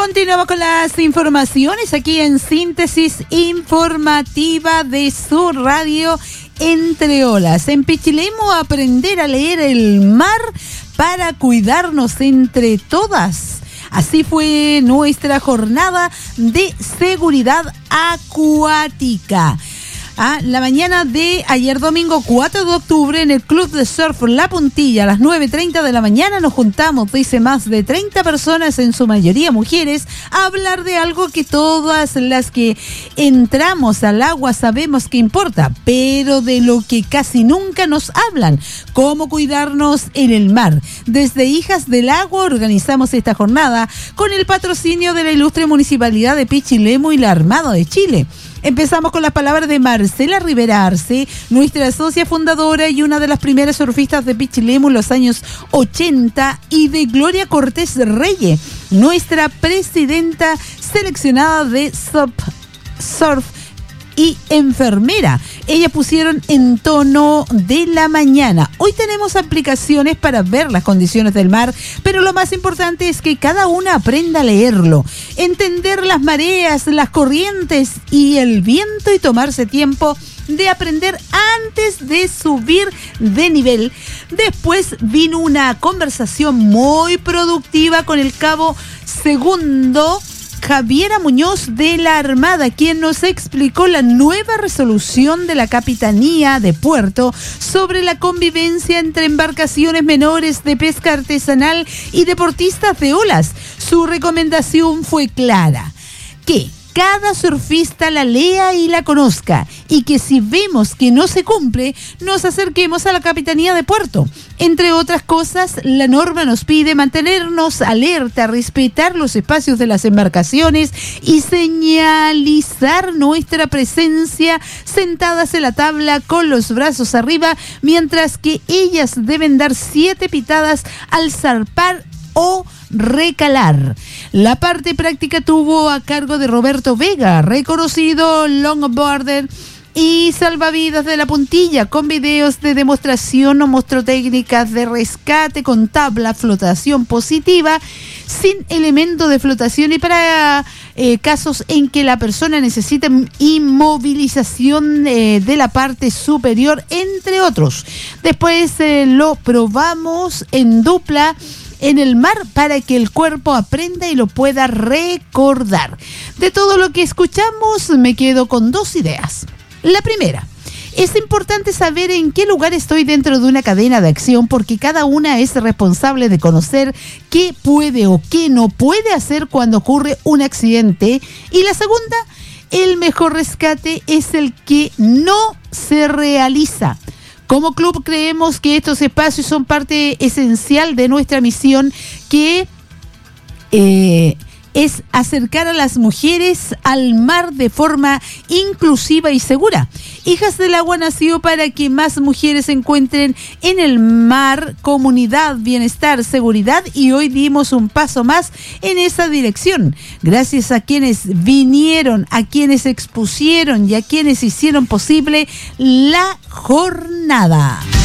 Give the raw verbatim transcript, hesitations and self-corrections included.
Continuamos con las informaciones aquí en Síntesis Informativa de su radio Entre Olas. En Pichilemu, aprender a leer el mar para cuidarnos entre todas. Así fue nuestra jornada de seguridad acuática. Ah, la mañana de ayer domingo cuatro de octubre en el Club de Surf La Puntilla a las nueve treinta de la mañana nos juntamos, dice, más de treinta personas, en su mayoría mujeres, a hablar de algo que todas las que entramos al agua sabemos que importa, pero de lo que casi nunca nos hablan: cómo cuidarnos en el mar. Desde Hijas del Agua organizamos esta jornada con el patrocinio de la ilustre Municipalidad de Pichilemu y la Armada de Chile. Empezamos con las palabras de Marcela Rivera Arce, nuestra socia fundadora y una de las primeras surfistas de Pichilemu en los años ochenta, y de Gloria Cortés Reyes, nuestra presidenta seleccionada de Surf, surf y enfermera. Ellas pusieron en tono de la mañana. Hoy tenemos aplicaciones para ver las condiciones del mar, pero lo más importante es que cada una aprenda a leerlo, entender las mareas, las corrientes y el viento, y tomarse tiempo de aprender antes de subir de nivel. Después vino una conversación muy productiva con el cabo segundo Javiera Muñoz de la Armada, quien nos explicó la nueva resolución de la Capitanía de Puerto sobre la convivencia entre embarcaciones menores de pesca artesanal y deportistas de olas. Su recomendación fue clara: que cada surfista la lea y la conozca, y que si vemos que no se cumple, nos acerquemos a la Capitanía de Puerto. Entre otras cosas, la norma nos pide mantenernos alerta, respetar los espacios de las embarcaciones y señalizar nuestra presencia sentadas en la tabla con los brazos arriba, mientras que ellas deben dar siete pitadas al zarpar o recalar. La parte práctica tuvo a cargo de Roberto Vega, reconocido longboarder y salvavidas de La Puntilla, con videos de demostración. Nos mostró técnicas de rescate con tabla, flotación positiva, sin elemento de flotación, y para eh, casos en que la persona necesita inmovilización eh, de la parte superior, entre otros. Después eh, lo probamos en dupla en el mar para que el cuerpo aprenda y lo pueda recordar. De todo lo que escuchamos, me quedo con dos ideas. La primera: es importante saber en qué lugar estoy dentro de una cadena de acción, porque cada una es responsable de conocer qué puede o qué no puede hacer cuando ocurre un accidente. Y la segunda: el mejor rescate es el que no se realiza. Como club creemos que estos espacios son parte esencial de nuestra misión, que eh, es acercar a las mujeres al mar de forma inclusiva y segura. Hijas del Agua nació para que más mujeres encuentren en el mar comunidad, bienestar, seguridad, y hoy dimos un paso más en esa dirección. Gracias a quienes vinieron, a quienes expusieron y a quienes hicieron posible la jornada.